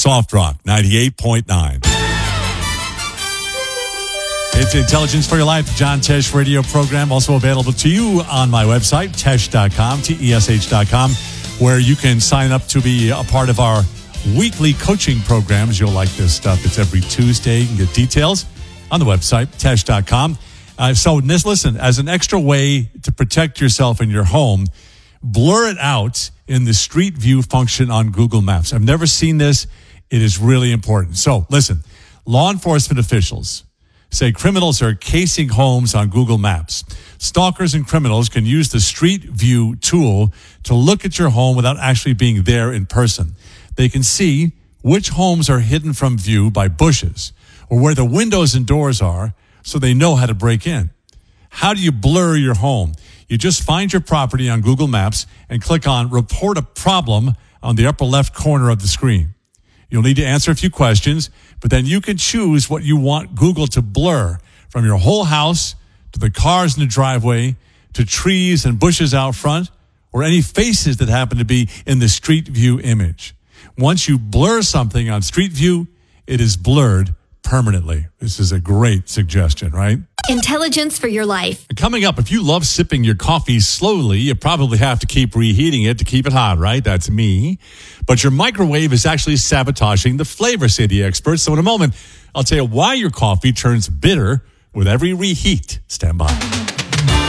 Soft Rock 98.9. It's Intelligence for Your Life, John Tesh radio program, also available to you on my website, tesh.com, tesh.com, where you can sign up to be a part of our weekly coaching programs. You'll like this stuff. It's every Tuesday. You can get details on the website, tesh.com. So listen, as an extra way to protect yourself in your home, blur it out in the Street View function on Google Maps. I've never seen this. It is really important. So listen, law enforcement officials say criminals are casing homes on Google Maps. Stalkers and criminals can use the Street View tool to look at your home without actually being there in person. They can see which homes are hidden from view by bushes or where the windows and doors are, so they know how to break in. How do you blur your home? You just find your property on Google Maps and click on Report a Problem on the upper left corner of the screen. You'll need to answer a few questions, but then you can choose what you want Google to blur, from your whole house to the cars in the driveway to trees and bushes out front, or any faces that happen to be in the Street View image. Once you blur something on Street View, it is blurred permanently. This is a great suggestion, right? Intelligence for Your Life. Coming up, if you love sipping your coffee slowly, you probably have to keep reheating it to keep it hot, right? That's me. But your microwave is actually sabotaging the flavor, say the experts. So in a moment, I'll tell you why your coffee turns bitter with every reheat. Stand by.